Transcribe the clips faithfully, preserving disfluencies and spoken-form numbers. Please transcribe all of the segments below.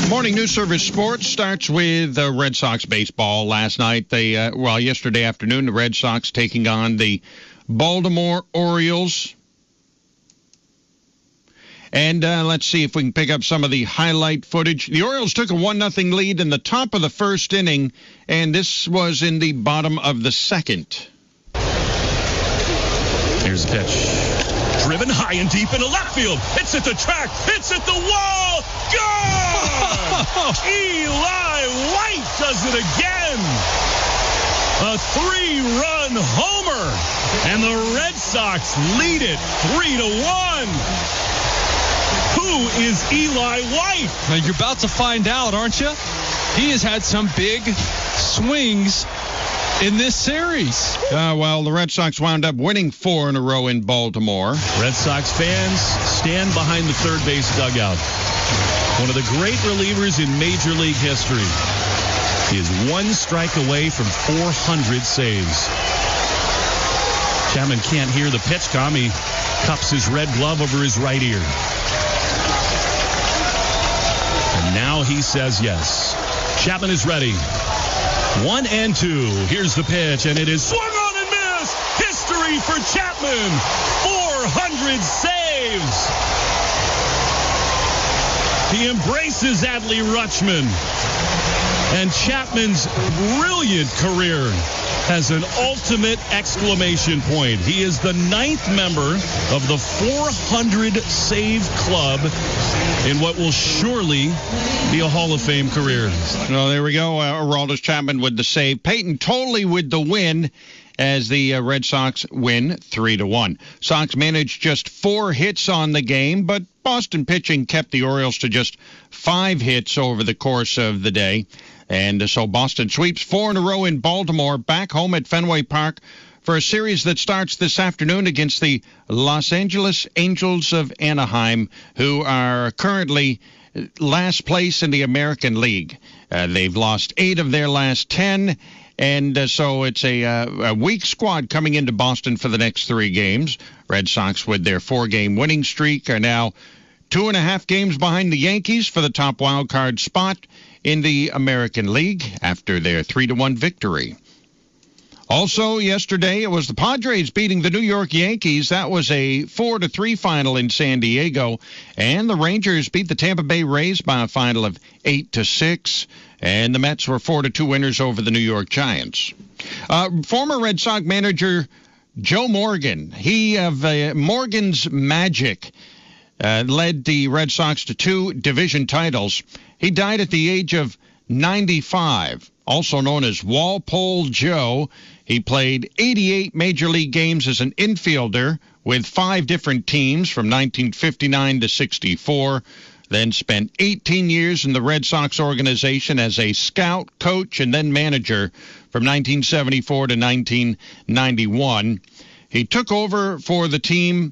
Morning News Service Sports starts with uh, Red Sox baseball. Last night, they uh, well, yesterday afternoon, the Red Sox taking on the Baltimore Orioles. And uh, let's see if we can pick up some of the highlight footage. The Orioles took a one nothing lead in the top of the first inning, and this was in the bottom of the second. Here's the pitch. Driven high and deep into left field. It's at the track. It's at the wall. Gone! Eli White does it again. A three-run homer. And the Red Sox lead it three to one. Who is Eli White? Now you're about to find out, aren't you? He has had some big swings in this series. Uh, well, the Red Sox wound up winning four in a row in Baltimore. Red Sox fans stand behind the third base dugout. One of the great relievers in Major League history. He is one strike away from four hundred saves. Chapman can't hear the pitch com. He cups his red glove over his right ear. And now he says yes. Chapman is ready. One and two. Here's the pitch, and it is swung on and missed. History for Chapman. four hundred saves. He embraces Adley Rutschman. And Chapman's brilliant career has an ultimate exclamation point. He is the ninth member of the four hundred save club in what will surely be a Hall of Fame career. Well, there we go. Uh, Aroldis Chapman with the save. Peyton Toley with the win as the uh, Red Sox win three to one. Sox managed just four hits on the game, but Boston pitching kept the Orioles to just five hits over the course of the day. And so Boston sweeps four in a row in Baltimore, back home at Fenway Park for a series that starts this afternoon against the Los Angeles Angels of Anaheim, who are currently last place in the American League. Uh, they've lost eight of their last ten, and uh, so it's a, uh, a weak squad coming into Boston for the next three games. Red Sox, with their four-game winning streak, are now two and a half games behind the Yankees for the top wild card spot in the American League after their three to one victory. Also yesterday, it was the Padres beating the New York Yankees. That was a four to three final in San Diego. And the Rangers beat the Tampa Bay Rays by a final of eight to six. And the Mets were four to two winners over the New York Giants. Uh, former Red Sox manager Joe Morgan, he of uh, Morgan's Magic, uh, led the Red Sox to two division titles. He died at the age of ninety-five, also known as Walpole Joe. He played eighty-eight Major League games as an infielder with five different teams from nineteen fifty-nine to sixty-four, then spent eighteen years in the Red Sox organization as a scout, coach, and then manager from nineteen seventy-four to nineteen ninety-one. He took over for the team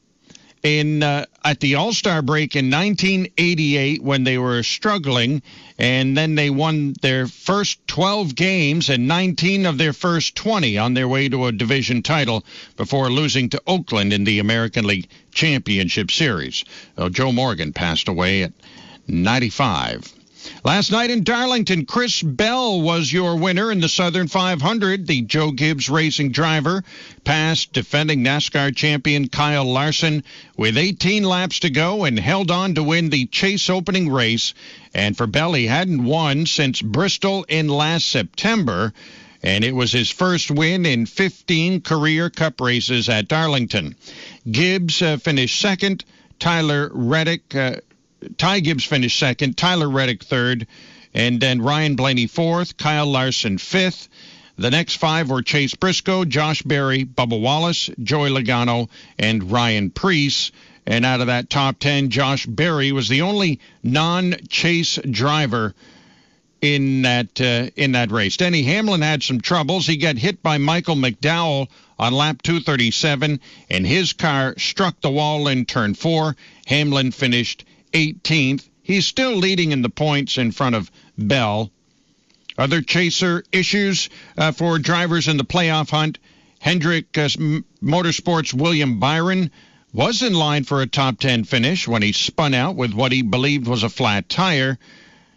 in uh, at the All-Star break in nineteen eighty-eight when they were struggling, and then they won their first twelve games and nineteen of their first twenty on their way to a division title before losing to Oakland in the American League Championship Series. Well, Joe Morgan passed away at ninety-five. Last night in Darlington, Chris Bell was your winner in the Southern five hundred. The Joe Gibbs Racing driver passed defending NASCAR champion Kyle Larson with eighteen laps to go and held on to win the Chase opening race. And for Bell, he hadn't won since Bristol in last September, and it was his first win in fifteen career Cup races at Darlington. Gibbs uh, finished second. Tyler Reddick uh, Ty Gibbs finished second, Tyler Reddick third, and then Ryan Blaney fourth, Kyle Larson fifth. The next five were Chase Briscoe, Josh Berry, Bubba Wallace, Joey Logano, and Ryan Preece. And out of that top ten, Josh Berry was the only non-Chase driver in that uh, in that race. Denny Hamlin had some troubles. He got hit by Michael McDowell on lap two thirty-seven, and his car struck the wall in turn four. Hamlin finished eighteenth. He's still leading in the points in front of Bell. Other chaser issues uh, for drivers in the playoff hunt. Hendrick uh, Motorsports' William Byron was in line for a top ten finish when he spun out with what he believed was a flat tire.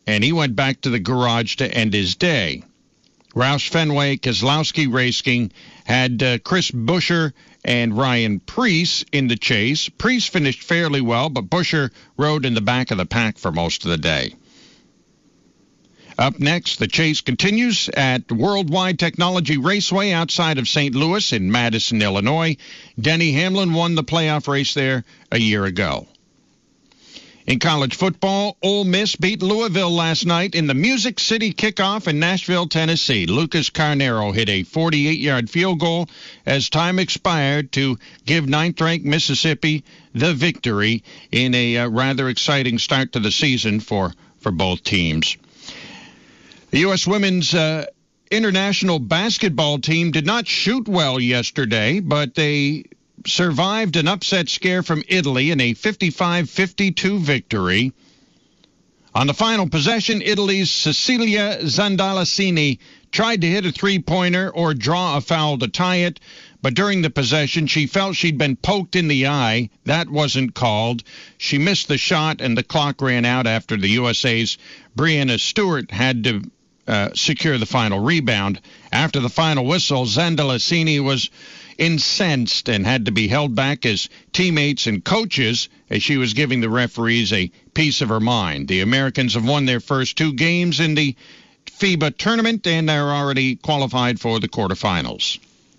and he went back to the garage to end his day. Roush Fenway Keselowski Racing had uh, Chris Buescher and Ryan Preece in the chase. Preece finished fairly well, but Buescher rode in the back of the pack for most of the day. Up next, the chase continues at Worldwide Technology Raceway outside of Saint Louis in Madison, Illinois. Denny Hamlin won the playoff race there a year ago. In college football, Ole Miss beat Louisville last night in the Music City kickoff in Nashville, Tennessee. Lucas Carnero hit a forty-eight-yard field goal as time expired to give ninth-ranked Mississippi the victory in a uh, rather exciting start to the season for, for both teams. The U S women's uh, international basketball team did not shoot well yesterday, but they survived an upset scare from Italy in a fifty-five fifty-two victory. On the final possession, Italy's Cecilia Zandalasini tried to hit a three-pointer or draw a foul to tie it, but during the possession, she felt she'd been poked in the eye. That wasn't called. She missed the shot, and the clock ran out after the U S A's Brianna Stewart had to uh, secure the final rebound. After the final whistle, Zandalasini was incensed and had to be held back as teammates and coaches as she was giving the referees a piece of her mind. The Americans have won their first two games in the FIBA tournament and are already qualified for the quarterfinals.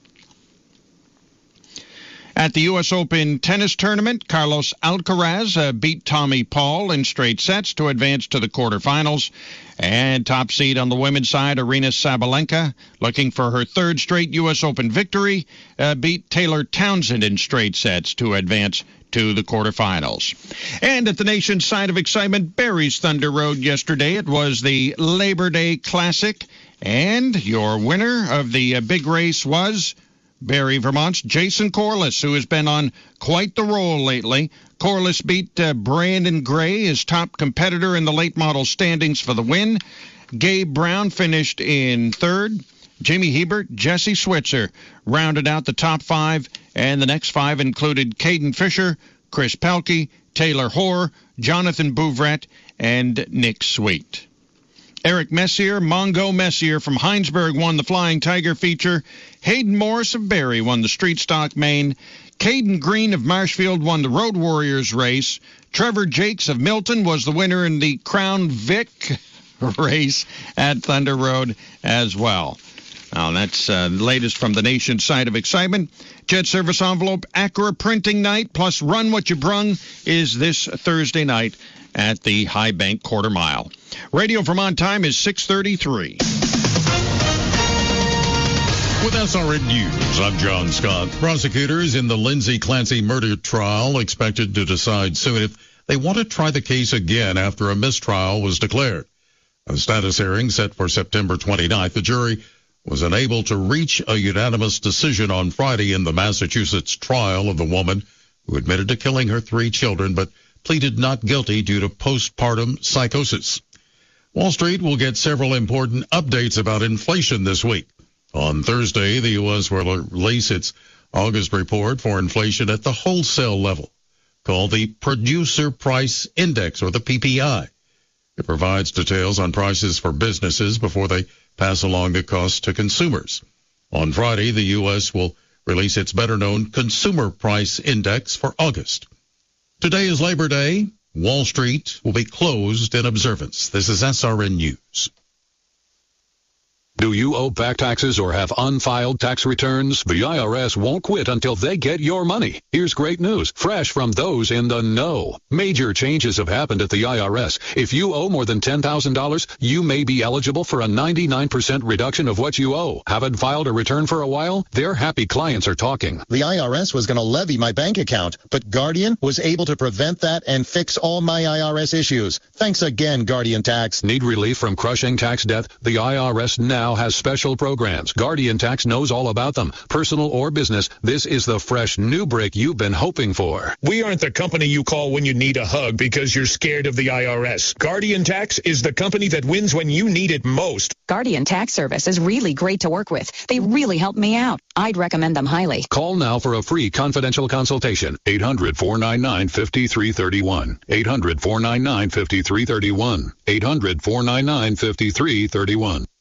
At the U S Open tennis tournament, Carlos Alcaraz uh, beat Tommy Paul in straight sets to advance to the quarterfinals. And top seed on the women's side, Aryna Sabalenka, looking for her third straight U S Open victory, uh, beat Taylor Townsend in straight sets to advance to the quarterfinals. And at the nation's side of excitement, Barry's Thunder rode yesterday. It was the Labor Day Classic, and your winner of the uh, big race was Barry, Vermont's Jason Corliss, who has been on quite the roll lately. Corliss beat uh, Brandon Gray, his top competitor in the late model standings, for the win. Gabe Brown finished in third. Jamie Hebert, Jesse Switzer rounded out the top five, and the next five included Caden Fisher, Chris Pelkey, Taylor Hoare, Jonathan Bouvret, and Nick Sweet. Eric Messier, Mongo Messier from Heinsberg won the Flying Tiger feature. Hayden Morris of Barrie won the Street Stock Main. Caden Green of Marshfield won the Road Warriors race. Trevor Jakes of Milton was the winner in the Crown Vic race at Thunder Road as well. Now, that's uh, the latest from the nation's side of excitement. Jet Service Envelope Acura Printing Night plus Run What You Brung is this Thursday night at the High Bank Quarter Mile. Radio Vermont time is six thirty-three. With S R N News, I'm John Scott. Prosecutors in the Lindsay Clancy murder trial expected to decide soon if they want to try the case again after a mistrial was declared. A status hearing set for September twenty-ninth, the jury was unable to reach a unanimous decision on Friday in the Massachusetts trial of the woman who admitted to killing her three children but pleaded not guilty due to postpartum psychosis. Wall Street will get several important updates about inflation this week. On Thursday, the U S will release its August report for inflation at the wholesale level, called the Producer Price Index, or the P P I. It provides details on prices for businesses before they pass along the cost to consumers. On Friday, the U S will release its better-known Consumer Price Index for August. Today is Labor Day. Wall Street will be closed in observance. This is S R N News. Do you owe back taxes or have unfiled tax returns? The I R S won't quit until they get your money. Here's great news, fresh from those in the know. Major changes have happened at the I R S. If you owe more than ten thousand dollars, you may be eligible for a ninety-nine percent reduction of what you owe. Haven't filed a return for a while? Their happy clients are talking. The I R S was going to levy my bank account, but Guardian was able to prevent that and fix all my I R S issues. Thanks again, Guardian Tax. Need relief from crushing tax debt? The I R S now now has special programs. Guardian Tax knows all about them. Personal or business, this is the fresh new brick you've been hoping for. We aren't the company you call when you need a hug because you're scared of the I R S. Guardian Tax is the company that wins when you need it most. Guardian Tax Service is really great to work with. They really helped me out. I'd recommend them highly. Call now for a free confidential consultation. eight hundred, four nine nine, five three three one. eight hundred, four nine nine, five three three one. eight hundred, four nine nine, five three three one.